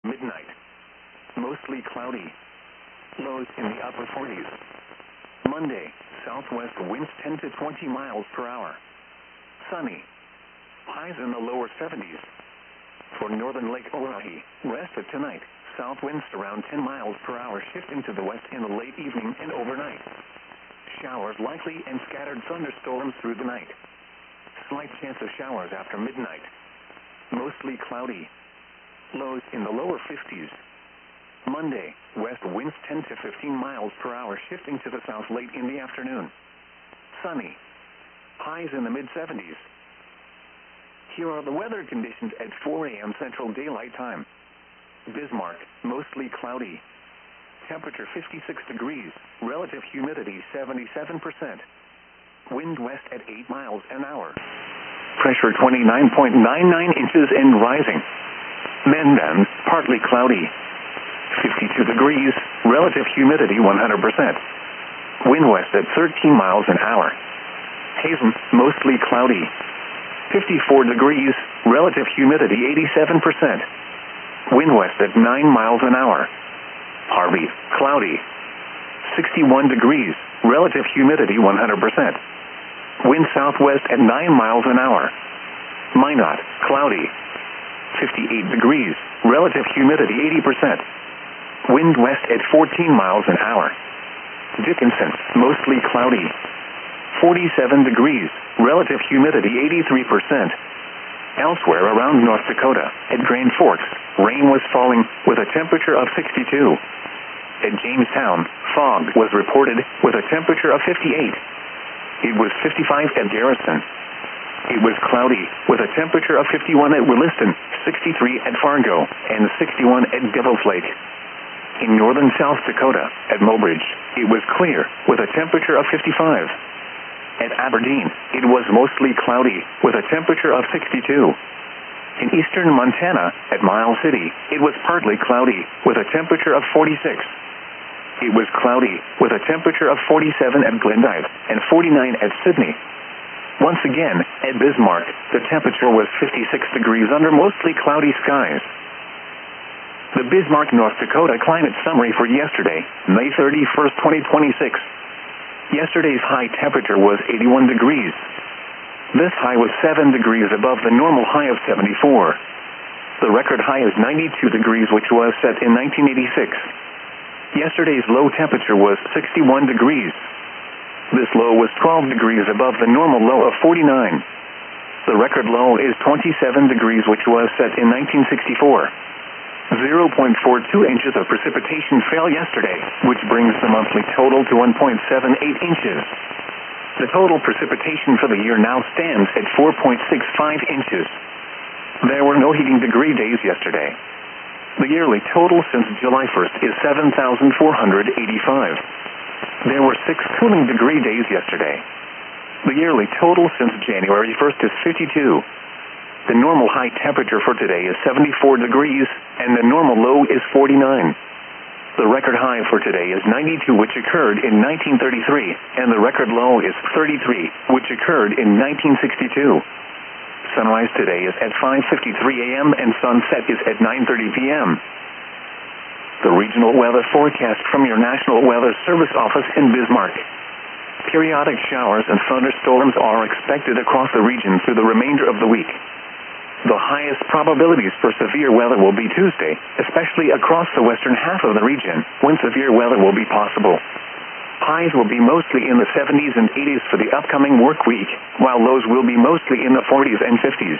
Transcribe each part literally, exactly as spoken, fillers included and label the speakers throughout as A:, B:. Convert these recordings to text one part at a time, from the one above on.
A: Midnight. Mostly cloudy. Lows in the upper forties. Monday, southwest winds ten to twenty miles per hour. Sunny. Highs in the lower seventies. For northern Lake Oahe, rest of tonight, south winds around ten miles per hour shifting to the west in the late evening and overnight. Showers likely and scattered thunderstorms through the night. Slight chance of showers after midnight. Mostly cloudy. Lows in the lower fifties. Monday, west winds ten to fifteen miles per hour shifting to the south late in the afternoon. Sunny. Highs in the mid-seventies. Here are the weather conditions at four a.m. Central Daylight Time. Bismarck, mostly cloudy. Temperature fifty-six degrees, relative humidity seventy-seven percent. Wind west at eight miles an hour. Pressure twenty-nine point nine nine inches and rising. Mandan, partly cloudy. fifty-two degrees, relative humidity one hundred percent. Wind west at thirteen miles an hour. Hazen, mostly cloudy. fifty-four degrees, relative humidity eighty-seven percent. Wind west at nine miles an hour. Harvey, cloudy. sixty-one degrees, relative humidity one hundred percent. Wind southwest at nine miles an hour. Minot, cloudy. fifty-eight degrees, relative humidity eighty percent. Wind west at fourteen miles an hour. Dickinson, mostly cloudy. forty-seven degrees, relative humidity eighty-three percent. Elsewhere around North Dakota, at Grand Forks, rain was falling with a temperature of sixty-two. At Jamestown, fog was reported with a temperature of fifty-eight. It was fifty-five at Garrison. It was cloudy with a temperature of fifty-one at Williston, sixty-three at Fargo, and sixty-one at Devil's Lake. In northern South Dakota, at Mobridge, it was clear with a temperature of fifty-five. At Aberdeen, it was mostly cloudy with a temperature of sixty-two. In eastern Montana, at Miles City, it was partly cloudy with a temperature of forty-six. It was cloudy with a temperature of forty-seven at Glendive and forty-nine at Sydney. Once again, at Bismarck, the temperature was fifty-six degrees under mostly cloudy skies. The Bismarck, North Dakota climate summary for yesterday, May thirty-first, twenty twenty-six. Yesterday's high temperature was eighty-one degrees. This high was seven degrees above the normal high of seventy-four. The record high is ninety-two degrees, which was set in nineteen eighty-six. Yesterday's low temperature was sixty-one degrees. This low was twelve degrees above the normal low of forty-nine. The record low is twenty-seven degrees, which was set in nineteen sixty-four. zero point four two inches of precipitation fell yesterday, which brings the monthly total to one point seven eight inches. The total precipitation for the year now stands at four point six five inches. There were no heating degree days yesterday. The yearly total since July first is seven thousand four hundred eighty-five. There were six cooling degree days yesterday. The yearly total since January first is fifty-two. The normal high temperature for today is seventy-four degrees, and the normal low is forty-nine. The record high for today is ninety-two, which occurred in nineteen thirty-three, and the record low is thirty-three, which occurred in nineteen sixty-two. Sunrise today is at five fifty-three a.m. and sunset is at nine thirty p.m. The regional weather forecast from your National Weather Service office in Bismarck. Periodic showers and thunderstorms are expected across the region through the remainder of the week. The highest probabilities for severe weather will be Tuesday, especially across the western half of the region, when severe weather will be possible. Highs will be mostly in the seventies and eighties for the upcoming work week, while lows will be mostly in the forties and fifties.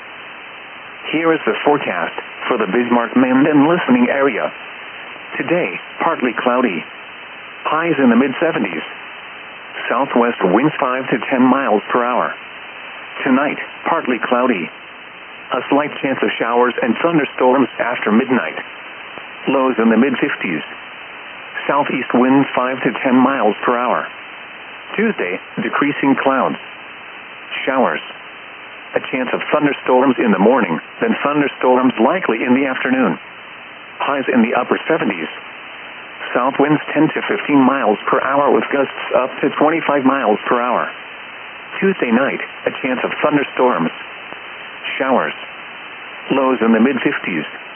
A: Here is the forecast for the Bismarck-Mandan listening area. Today, partly cloudy. Highs in the mid-seventies. Southwest winds five to ten miles per hour. Tonight, partly cloudy. A slight chance of showers and thunderstorms after midnight. Lows in the mid-fifties. Southeast winds five to ten miles per hour. Tuesday, decreasing clouds. Showers. A chance of thunderstorms in the morning, then thunderstorms likely in the afternoon. Highs in the upper seventies. South winds ten to fifteen miles per hour with gusts up to twenty-five miles per hour. Tuesday night, a chance of thunderstorms. Showers. Lows in the mid-fifties.